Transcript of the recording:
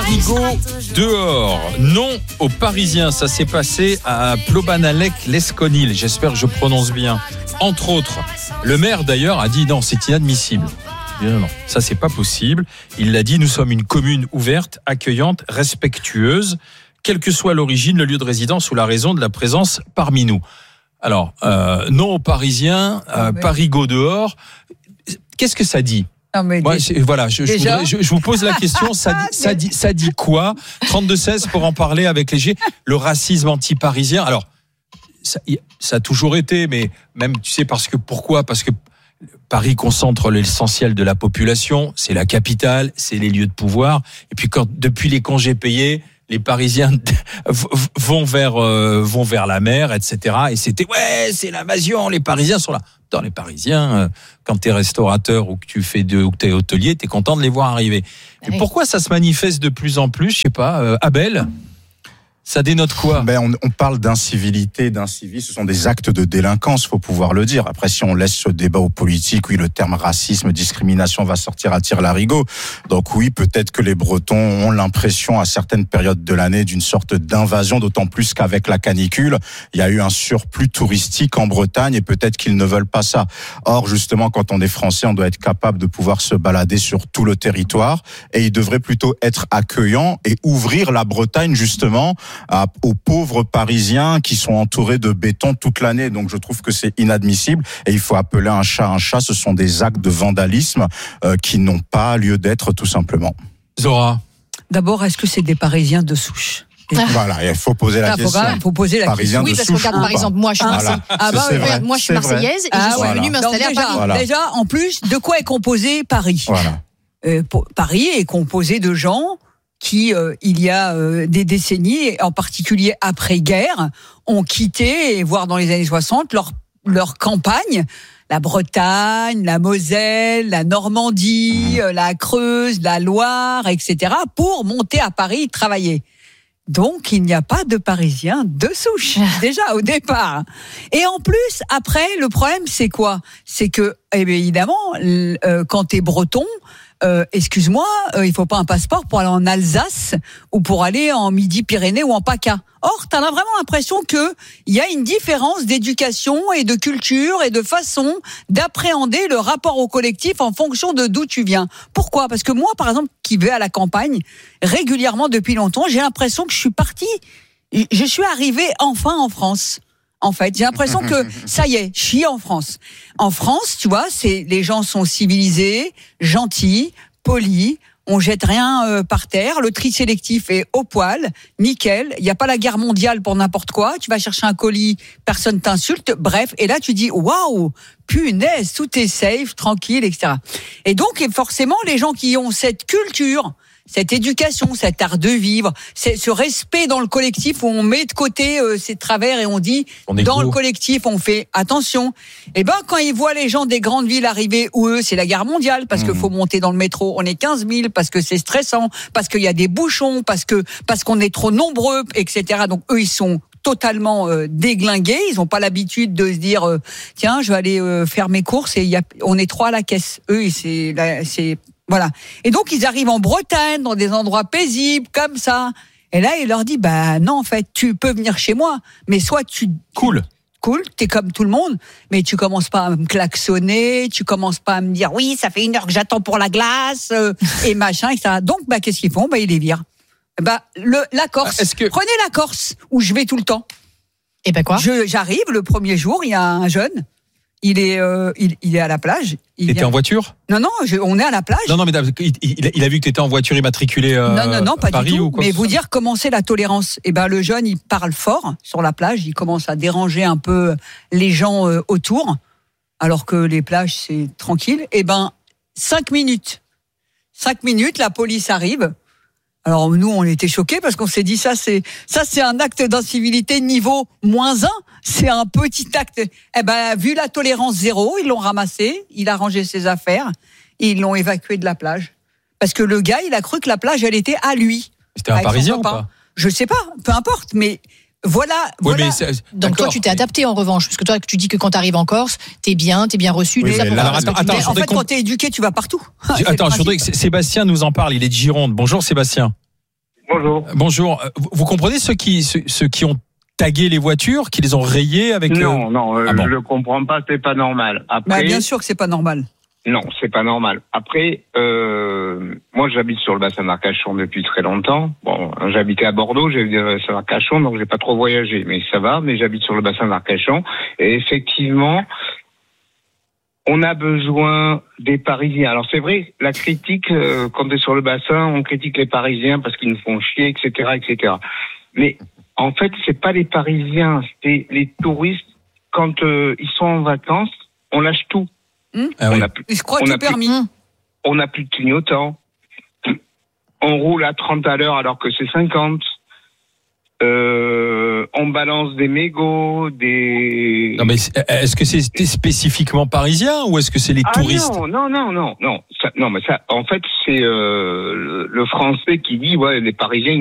Parigot dehors. Non aux Parisiens. Ça s'est passé à Plobanalec-Lesconil. J'espère que je prononce bien. Entre autres, le maire d'ailleurs a dit non, c'est inadmissible. Non, ça c'est pas possible. Il l'a dit, nous sommes une commune ouverte, accueillante, respectueuse, quelle que soit l'origine, le lieu de résidence ou la raison de la présence parmi nous. Alors, non aux Parisiens, Parigot dehors. Qu'est-ce que ça dit ? Non, mais moi, je vous pose la question, ça dit quoi ? 32-16 pour en parler avec léger. Le racisme anti-parisien, alors, ça a toujours été, mais même, tu sais, pourquoi ? Parce que Paris concentre l'essentiel de la population, c'est la capitale, c'est les lieux de pouvoir. Et puis depuis les congés payés, les Parisiens vont vers la mer, etc. Et c'est l'invasion, les Parisiens sont là. Dans les Parisiens, quand t'es restaurateur ou que tu fais ou que t'es hôtelier, t'es content de les voir arriver. Mais pourquoi ça se manifeste de plus en plus ? Je sais pas, Abel ? Ça dénote quoi ? On parle d'incivilité, d'incivisme. Ce sont des actes de délinquance, faut pouvoir le dire. Après, si on laisse ce débat aux politiques, oui, le terme racisme, discrimination va sortir à tire-larigot. Donc oui, peut-être que les Bretons ont l'impression à certaines périodes de l'année d'une sorte d'invasion, d'autant plus qu'avec la canicule, il y a eu un surplus touristique en Bretagne et peut-être qu'ils ne veulent pas ça. Or, justement, quand on est français, on doit être capable de pouvoir se balader sur tout le territoire et il devrait plutôt être accueillant et ouvrir la Bretagne, justement, aux pauvres Parisiens qui sont entourés de béton toute l'année. Donc je trouve que c'est inadmissible et il faut appeler un chat. Ce sont des actes de vandalisme qui n'ont pas lieu d'être, tout simplement. Zora. D'abord, est-ce que c'est des Parisiens de souche ? Voilà, il faut poser la question. Il faut poser la Parisiens question. de Oui, parce que regarde, par exemple, moi, je suis Marseillaise. Moi, je suis Marseillaise et je suis venue m'installer à Paris. Déjà, en plus, de quoi est composé Paris ? Paris est composé de gens qui, il y a des décennies, en particulier après-guerre, ont quitté, voire dans les années 60, leur campagne, la Bretagne, la Moselle, la Normandie, la Creuse, la Loire, etc., pour monter à Paris travailler. Donc, il n'y a pas de Parisiens de souche, déjà, au départ. Et en plus, après, le problème, c'est quoi ? C'est que, évidemment, quand t'es breton, excuse-moi, il faut pas un passeport pour aller en Alsace ou pour aller en Midi-Pyrénées ou en PACA. Or, t'as vraiment l'impression que il y a une différence d'éducation et de culture et de façon d'appréhender le rapport au collectif en fonction de d'où tu viens. Pourquoi ? Parce que moi, par exemple, qui vais à la campagne régulièrement depuis longtemps, j'ai l'impression que je suis arrivée enfin en France. En fait, j'ai l'impression que ça y est, je suis en France. En France, tu vois, les gens sont civilisés, gentils, polis. On jette rien par terre. Le tri sélectif est au poil, nickel. Il y a pas la guerre mondiale pour n'importe quoi. Tu vas chercher un colis, personne t'insulte. Bref, et là tu dis waouh, punaise, tout est safe, tranquille, etc. Et donc, forcément, les gens qui ont cette culture, cette éducation, cet art de vivre, c'est ce respect dans le collectif où on met de côté ses travers et on dit dans le collectif on fait attention. Et quand ils voient les gens des grandes villes arriver où eux c'est la guerre mondiale parce que faut monter dans le métro, on est 15 000 parce que c'est stressant, parce qu'il y a des bouchons, parce qu'on est trop nombreux, etc. Donc eux ils sont totalement déglingués, ils n'ont pas l'habitude de se dire tiens je vais aller faire mes courses et on est 3 à la caisse. Eux c'est voilà. Et donc, ils arrivent en Bretagne, dans des endroits paisibles, comme ça. Et là, il leur dit, non, en fait, tu peux venir chez moi, mais soit Cool, t'es comme tout le monde, mais tu commences pas à me klaxonner, tu commences pas à me dire, oui, ça fait 1 heure que j'attends pour la glace, et machin, etc. Donc, qu'est-ce qu'ils font ? Ils les virent. La Corse. Prenez la Corse, où je vais tout le temps. Et quoi ? J'arrive, le premier jour, il y a un jeune. Il est à la plage. T'étais en voiture ? Non, on est à la plage. Non, mais il a vu que t'étais en voiture immatriculée non, pas Paris du tout. ou quoi ? Mais vous dire comment c'est la tolérance. Le jeune, il parle fort sur la plage. Il commence à déranger un peu les gens autour, alors que les plages c'est tranquille. 5 minutes. 5 minutes, la police arrive. Alors nous, on était choqués parce qu'on s'est dit ça c'est un acte d'incivilité niveau -1. C'est un petit acte. Vu la tolérance 0, ils l'ont ramassé, il a rangé ses affaires, et ils l'ont évacué de la plage. Parce que le gars, il a cru que la plage, elle était à lui. C'était un Parisien ou pas ? Je sais pas, peu importe, mais voilà. Donc toi, tu t'es adapté en revanche, parce que toi, tu dis que quand tu arrives en Corse, t'es bien reçu. Oui, en fait, quand t'es éduqué, tu vas partout. Attends, je voudrais que Sébastien nous en parle. Il est de Gironde. Bonjour Sébastien. Bonjour. Bonjour. Vous comprenez ceux qui ont tagué les voitures, qui les ont rayées avec... Non, je le comprends pas, c'est pas normal. Après, bien sûr que c'est pas normal. Non, c'est pas normal. Après, moi j'habite sur le bassin d'Arcachon depuis très longtemps. Bon, j'habitais à Bordeaux, j'ai vu le bassin d'Arcachon, donc j'ai pas trop voyagé, mais ça va, mais j'habite sur le bassin d'Arcachon. Et effectivement, on a besoin des Parisiens. Alors c'est vrai, la critique, quand on est sur le bassin, on critique les Parisiens parce qu'ils nous font chier, etc., etc. Mais en fait, c'est pas les Parisiens, c'est les touristes. Quand ils sont en vacances, on lâche tout. Ils se croient tout permis. On n'a plus de clignotants. On roule à 30 à l'heure alors que c'est 50. On balance des mégots, des... Non mais est-ce que c'est spécifiquement parisien ou est-ce que c'est les touristes? Non. Non mais ça, en fait, c'est le Français qui dit, ouais, les Parisiens,